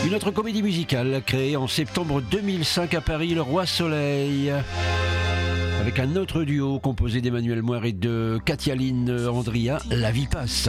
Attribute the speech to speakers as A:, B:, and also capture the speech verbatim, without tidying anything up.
A: Une autre comédie musicale créée en septembre deux mille cinq à Paris, Le Roi Soleil, avec un autre duo composé d'Emmanuel Moir et de Katia Lynn Andria, La vie passe.